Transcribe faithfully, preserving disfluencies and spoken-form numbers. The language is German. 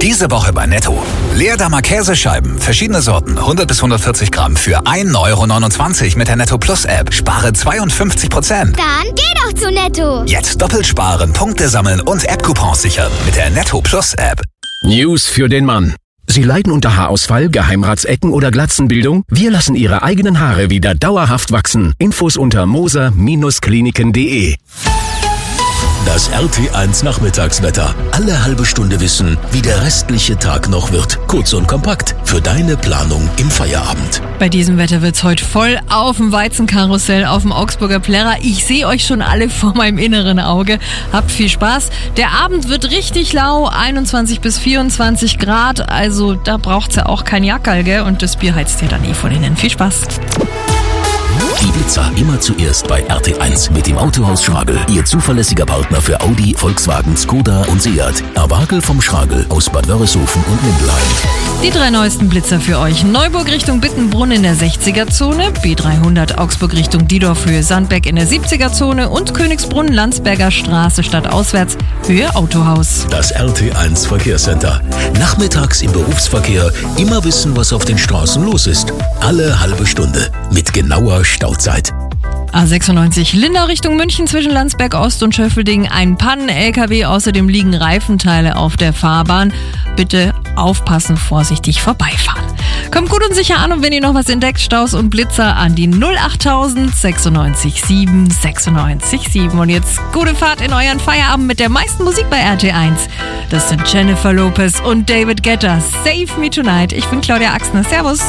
Diese Woche bei Netto. Leerdammer Käsescheiben, verschiedene Sorten, hundert bis hundertvierzig Gramm für ein Euro neunundzwanzig mit der Netto Plus App. Spare zweiundfünfzig Prozent. Dann geh doch zu Netto. Jetzt doppelt sparen, Punkte sammeln und App-Coupons sichern mit der Netto Plus App. News für den Mann. Sie leiden unter Haarausfall, Geheimratsecken oder Glatzenbildung? Wir lassen Ihre eigenen Haare wieder dauerhaft wachsen. Infos unter moser Kliniken punkt de. Das R T eins Nachmittagswetter. Alle halbe Stunde wissen, wie der restliche Tag noch wird. Kurz und kompakt für deine Planung im Feierabend. Bei diesem Wetter wird's heute voll auf dem Weizenkarussell, auf dem Augsburger Plärrer. Ich sehe euch schon alle vor meinem inneren Auge. Habt viel Spaß. Der Abend wird richtig lau, einundzwanzig bis vierundzwanzig Grad. Also da braucht's ja auch kein Jackerl, gell? Und das Bier heizt ihr dann eh von innen. Viel Spaß. Die Blitzer immer zuerst bei R T eins mit dem Autohaus Schragel. Ihr zuverlässiger Partner für Audi, Volkswagen, Skoda und Seat. Erwagel vom Schragel aus Bad Wörishofen und Mindelheim. Die drei neuesten Blitzer für euch. Neuburg Richtung Bittenbrunn in der sechziger-Zone, B dreihundert Augsburg Richtung Diedorf Höhe Sandbeck in der siebziger-Zone und Königsbrunn Landsberger Straße stadtauswärts Höhe Autohaus. Das R T eins Verkehrscenter. Nachmittags im Berufsverkehr immer wissen, was auf den Straßen los ist. Alle halbe Stunde mit genauer Stauzeit. A sechsundneunzig Lindau Richtung München zwischen Landsberg Ost und Schöffelding. Ein Pannen-L K W, außerdem liegen Reifenteile auf der Fahrbahn. Bitte aufpassen, vorsichtig vorbeifahren. Kommt gut und sicher an und wenn ihr noch was entdeckt, Staus und Blitzer an die null achttausend sechsundneunzig sieben sechsundneunzig sieben. Und jetzt gute Fahrt in euren Feierabend mit der meisten Musik bei R T eins. Das sind Jennifer Lopez und David Guetta. Save Me Tonight. Ich bin Claudia Axner. Servus.